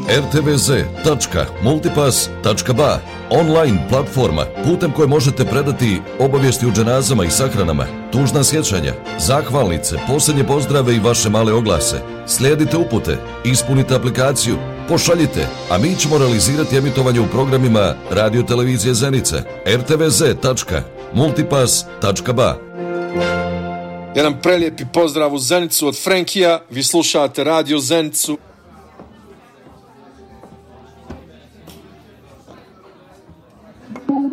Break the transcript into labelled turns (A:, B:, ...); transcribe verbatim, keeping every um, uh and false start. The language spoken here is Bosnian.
A: er te ve ze tačka multipass tačka ba, online platforma putem koje možete predati obavijesti o dženazama i sahranama, tužna sjećanja, zahvalnice, posljednje pozdrave i vaše male oglase. Slijedite upute, ispunite aplikaciju, pošaljite, a mi ćemo realizirati emitovanje u programima Radio Televizije Zenica. er te ve ze tačka multipass tačka ba.
B: Jedan prelijepi pozdrav u Zenicu od Frankija. Vi slušate Radio Zenicu.